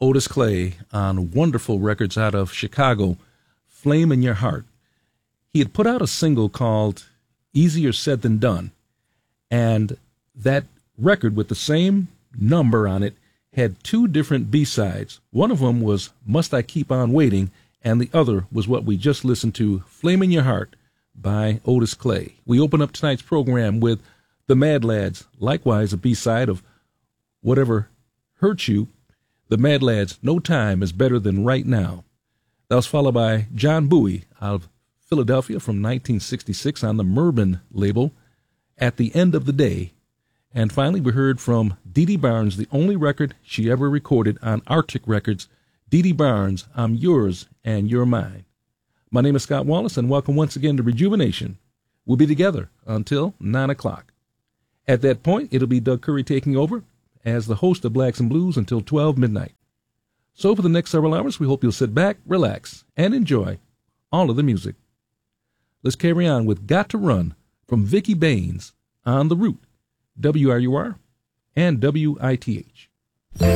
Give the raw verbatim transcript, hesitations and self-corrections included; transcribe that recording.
Otis Clay on Wonderful Records out of Chicago, Flame in Your Heart. He had put out a single called Easier Said Than Done, and that record with the same number on it had two different B-sides. One of them was Must I Keep On Waiting, and the other was what we just listened to, Flame in Your Heart by Otis Clay. We open up tonight's program with the Mad Lads, likewise a B-side of Whatever Hurt You. The Mad Lads, No Time is Better Than Right Now. That was followed by John Bowie out of Philadelphia from nineteen sixty-six on the Mervyn label, At the End of the Day. And finally, we heard from Dee Dee Barnes, the only record she ever recorded on Arctic Records, Dee Dee Barnes, I'm Yours and You're Mine. My name is Scott Wallace, and welcome once again to Rejuvenation. We'll be together until nine o'clock. At that point, it'll be Doug Curry taking over as the host of Blacks and Blues until twelve midnight. So for the next several hours, we hope you'll sit back, relax, and enjoy all of the music. Let's carry on with Got to Run from Vicky Baines on The Root, W R U R and W I T H.